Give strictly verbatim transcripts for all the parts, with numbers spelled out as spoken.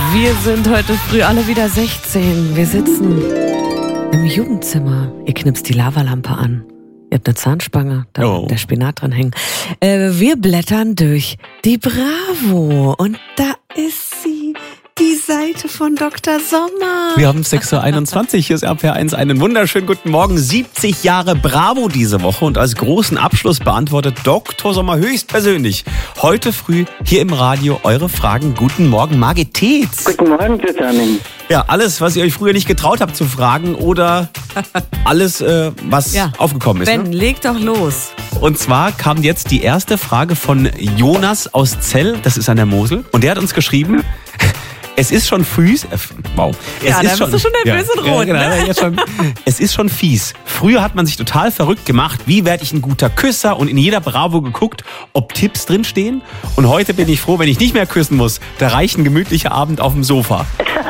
Wir sind heute früh alle wieder sechzehn. Wir sitzen im Jugendzimmer. Ihr knipst die Lavalampe an. Ihr habt eine Zahnspange, da oh. der Spinat dran hängen. Äh, wir blättern durch die Bravo. Und da ist sie, die Seite von Doktor Sommer. Wir haben sechs Uhr einundzwanzig, hier ist R P R eins. Einen wunderschönen guten Morgen. siebzig Jahre Bravo diese Woche. Und als großen Abschluss beantwortet Doktor Sommer höchstpersönlich heute früh hier im Radio eure Fragen. Guten Morgen, Margit Tetz. Guten Morgen zusammen. Ja, alles, was ihr euch früher nicht getraut habt zu fragen oder alles, äh, was Ja. aufgekommen ist. Ben, Ne? leg doch los. Und zwar kam jetzt die erste Frage von Jonas aus Zell, das ist an der Mosel. Und der hat uns geschrieben, es ist schon fies. Äh, wow. Es Ja, ist da bist du schon nervös und rot, Ja, genau, ne? jetzt schon. Es ist schon fies. Früher hat man sich total verrückt gemacht, wie werde ich ein guter Küsser, und in jeder Bravo geguckt, ob Tipps drinstehen. Und heute bin ich froh, wenn ich nicht mehr küssen muss. Da reicht ein gemütlicher Abend auf dem Sofa.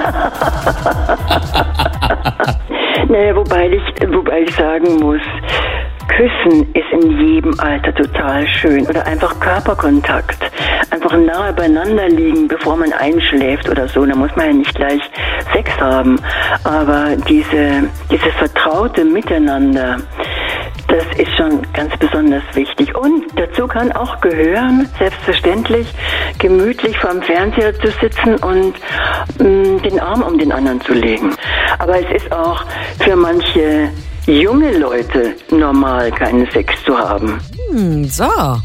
Naja, wobei ich, wobei ich sagen muss, Küssen ist in jedem Alter total schön. Oder einfach Körperkontakt. Einfach nahe beieinander liegen, bevor man einschläft oder so. Da muss man ja nicht gleich Sex haben. Aber diese, dieses vertraute Miteinander, das ist schon ganz besonders wichtig. Und dazu kann auch gehören, selbstverständlich, gemütlich vorm Fernseher zu sitzen und mh, den Arm um den anderen zu legen. Aber es ist auch für manche junge Leute normal, keinen Sex zu haben. Hm, so.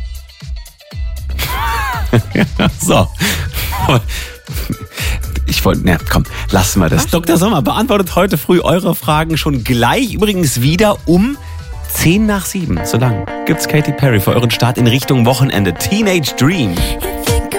So. Ich wollte, na komm, lassen wir das. Doktor Sommer beantwortet heute früh eure Fragen schon gleich. Übrigens wieder um zehn nach sieben. So lang gibt's Katy Perry für euren Start in Richtung Wochenende. Teenage Dream.